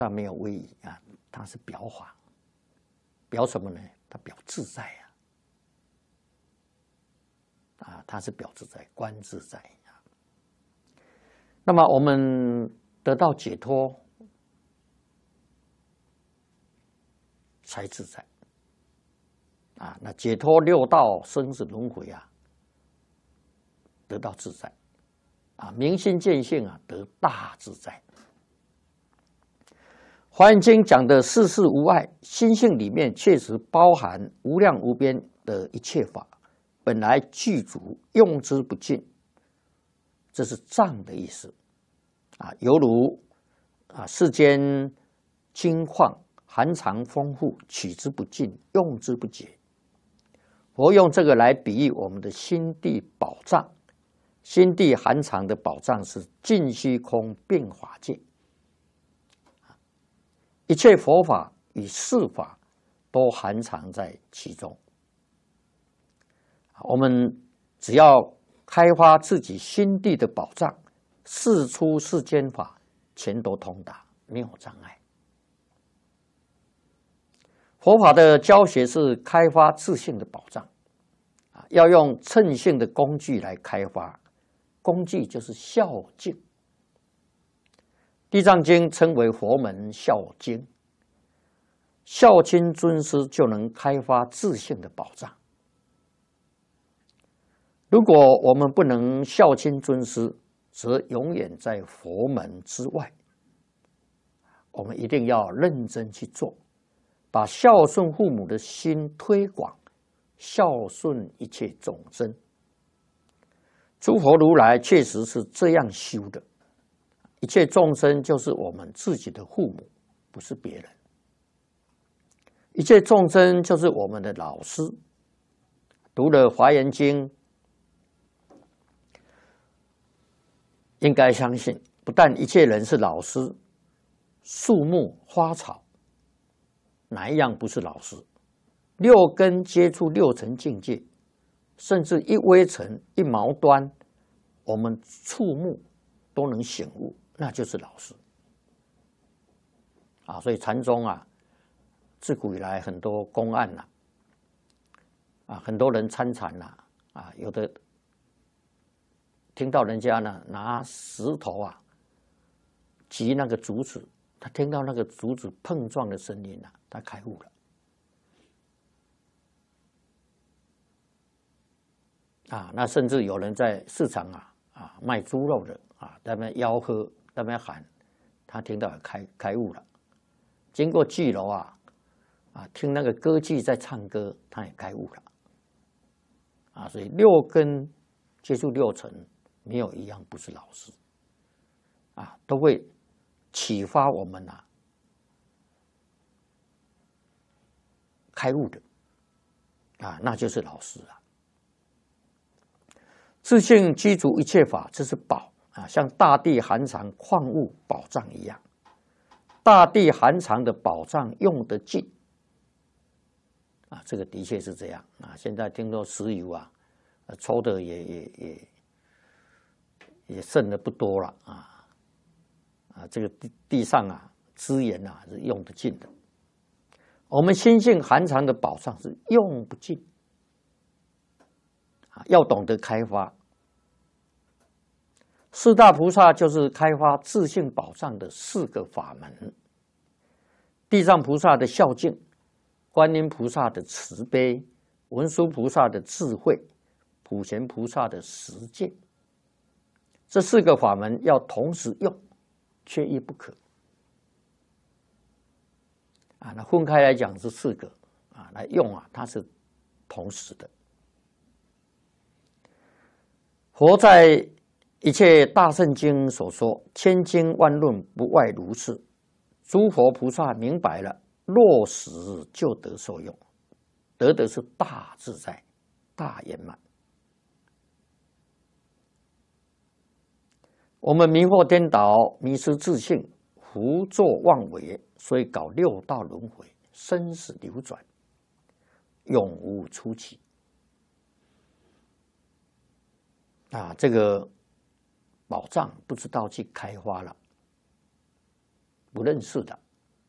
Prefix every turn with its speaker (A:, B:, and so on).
A: 它没有威仪啊，它是表法，表什么呢？它表自在啊，它是表自在，观自在啊。那么我们得到解脱，才自在啊。那解脱六道生死轮回啊，得到自在啊，明心见性啊，得大自在。华严经讲的世事无碍，心性里面确实包含无量无边的一切法，本来具足，用之不尽。这是藏的意思啊，犹如啊世间金矿含藏丰富，取之不尽，用之不竭。佛用这个来比喻我们的心地宝藏，心地含藏的宝藏是尽虚空变法界。一切佛法与世法都含藏在其中。我们只要开发自己心地的宝藏，世出世间法全都通达，没有障碍。佛法的教学是开发自性的宝藏，要用称性的工具来开发，工具就是孝敬。地藏经称为佛门孝经，孝亲尊师就能开发自性的宝藏。如果我们不能孝亲尊师，则永远在佛门之外。我们一定要认真去做，把孝顺父母的心推广，孝顺一切众生。诸佛如来确实是这样修的。一切众生就是我们自己的父母，不是别人。一切众生就是我们的老师。读了《华严经》，应该相信，不但一切人是老师，树木花草哪一样不是老师？六根接触六尘境界，甚至一微尘一毛端，我们触目都能醒悟，那就是老师啊。所以禅宗啊，自古以来很多公案很多人参禅有的听到人家呢拿石头击那个竹子，他听到那个竹子碰撞的声音他开悟了那甚至有人在市场卖猪肉的在那边吆喝，在那边喊，他听到开悟了。经过聚楼听那个歌妓在唱歌，他也开悟了所以六根接触六尘，没有一样不是老师都会启发我们开悟的那就是老师自性具足一切法，这是宝像大地含藏矿物宝藏一样，大地含藏的宝藏用得尽这个的确是这样现在听说石油抽的也剩的不多了这个地上资源是用得尽的。我们心性含藏的宝藏是用不尽要懂得开发。四大菩萨就是开发自性宝藏的4个法门：地藏菩萨的孝敬，观音菩萨的慈悲，文殊菩萨的智慧，普贤菩萨的实践。这4个法门要同时用，缺一不可那分开来讲是4个来用它是同时的。佛在一切大圣经所说，千经万论不外如是。诸佛菩萨明白了，落实就得受用，得的是大自在、大圆满。我们迷惑颠倒，迷失自性，胡作妄为，所以搞6道轮回，生死流转，永无出期这个宝藏不知道去开发了，不认识的